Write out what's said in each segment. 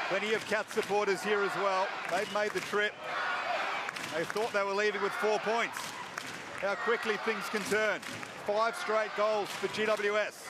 Plenty of Cat supporters here as well. They've made the trip. They thought they were leaving with 4 points. How quickly things can turn. 5 straight goals for GWS.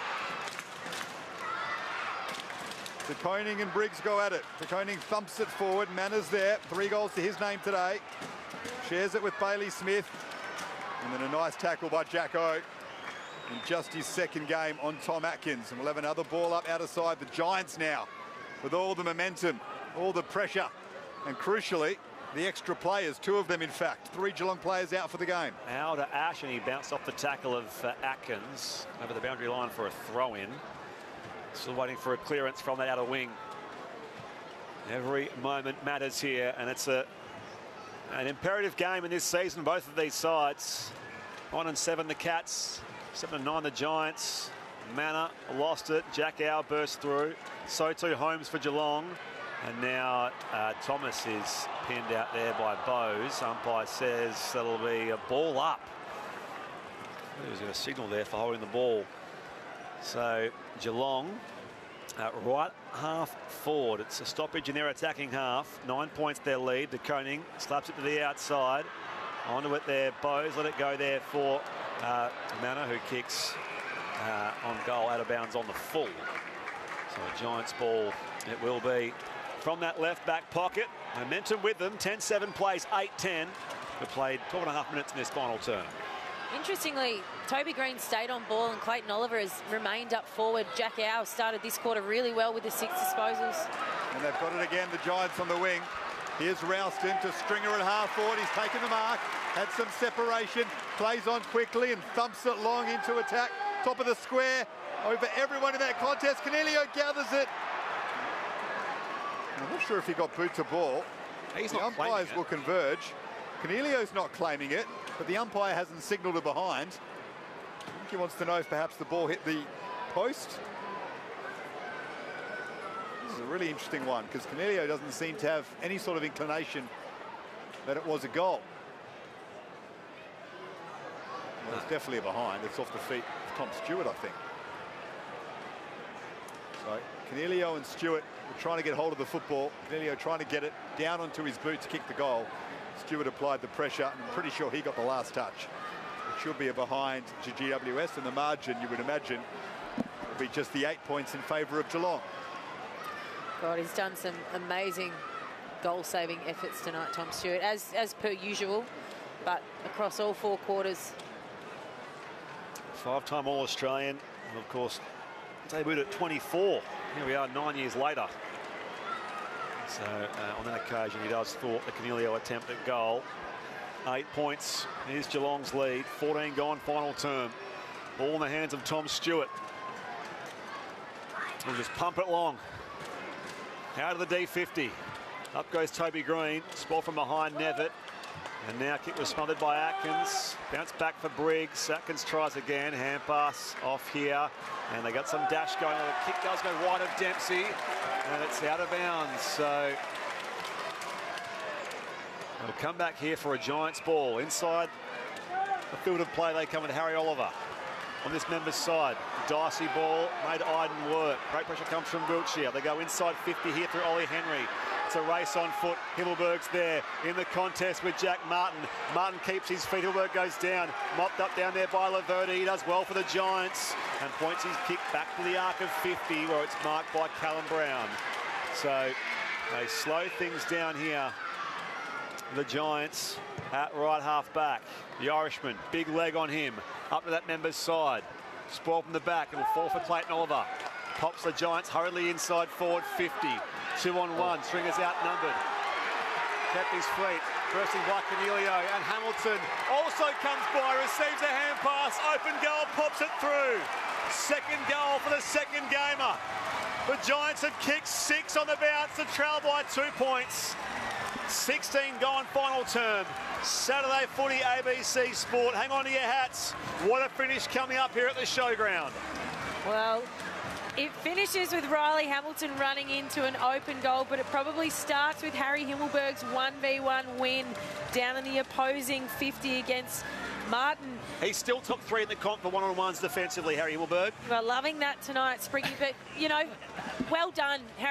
De Koning and Briggs go at it. De Koning thumps it forward. Manners there. 3 goals to his name today. Shares it with Bailey Smith. And then a nice tackle by Jack O in just his second game on Tom Atkins. And we'll have another ball up out of side. The Giants now with all the momentum, all the pressure, and crucially, the extra players, 2 of them in fact. 3 Geelong players out for the game. Now to Ash, and he bounced off the tackle of Atkins over the boundary line for a throw-in. Still waiting for a clearance from that outer wing. Every moment matters here, and it's an imperative game in this season, both of these sides. 1-7 the Cats, 7-9 the Giants. Manor lost it. Jack Au burst through. So too Holmes for Geelong. And now Thomas is pinned out there by Bowes. Umpire says that'll be a ball up. He was going to signal there for holding the ball. So Geelong right half forward. It's a stoppage in their attacking half. 9 points their lead. De Koning slaps it to the outside. Onto it there. Bowes let it go there for Manor, who kicks on goal out of bounds on the full. So a Giants ball it will be from that left back pocket. Momentum with them. 10-7 plays 8-10. They played 12.5 minutes in this final term. Interestingly, Toby Green stayed on ball and Clayton Oliver has remained up forward. Jack Au started this quarter really well with the 6 disposals. And they've got it again, the Giants on the wing. Here's Ralston to Stringer at half forward. He's taken the mark, had some separation, plays on quickly and thumps it long into attack. Top of the square, over everyone in that contest. Canelio gathers it. I'm not sure if he got boot to ball. The umpires will converge. Canelio's not claiming it, but the umpire hasn't signalled it behind. I think he wants to know if perhaps the ball hit the post. This is a really interesting one because Canelio doesn't seem to have any sort of inclination that it was a goal. Well, it's definitely a behind. It's off the feet of Tom Stewart, I think. So Canelio and Stewart were trying to get hold of the football. Canelio trying to get it down onto his boot to kick the goal. Stewart applied the pressure, and I'm pretty sure he got the last touch. It should be a behind to GWS, and the margin, you would imagine, will be just the 8 points in favour of Geelong. God, he's done some amazing goal-saving efforts tonight, Tom Stewart, as per usual, but across all 4 quarters. 5-time All-Australian, and of course, debuted at 24. Here we are 9 years later. So on that occasion, he does thwart the Canelio attempt at goal. 8 points is Geelong's lead. 14 gone, final term. Ball in the hands of Tom Stewart. He'll just pump it long. Out of the D50. Up goes Toby Green. Ball from behind Nevitt. And now kick was smothered by Atkins. Bounce back for Briggs. Atkins tries again. Hand pass off here. And they got some dash going. The kick does go wide of Dempsey. And it's out of bounds. So they'll come back here for a Giants ball. Inside the field of play, they come with Harry Oliver. On this member's side, dicey ball made Iden work. Great pressure comes from Wiltshire. They go inside 50 here through Ollie Henry. It's a race on foot. Himmelberg's there in the contest with Jack Martin. Martin keeps his feet. Himmelberg goes down. Mopped up down there by Laverde. He does well for the Giants and points his kick back to the arc of 50 where it's marked by Callum Brown. So they slow things down here. The Giants at right half back. The Irishman, big leg on him. Up to that member's side. Spoil from the back. It'll fall for Clayton Oliver. Pops the Giants hurriedly inside forward 50. 2-on-1. Stringer's outnumbered. Kept his feet. Bursting by Canelio. And Hamilton also comes by. Receives a hand pass. Open goal. Pops it through. Second goal for the second gamer. The Giants have kicked 6 on the bounce to trail by 2 points. 16 gone final term. Saturday footy, ABC Sport. Hang on to your hats. What a finish coming up here at the showground. Well, it finishes with Riley Hamilton running into an open goal, but it probably starts with Harry Himmelberg's 1v1 win down in the opposing 50 against Martin. He's still top 3 in the comp for one-on-ones defensively, Harry Himmelberg. We're loving that tonight, Spriggy, but, you know, well done, Harry.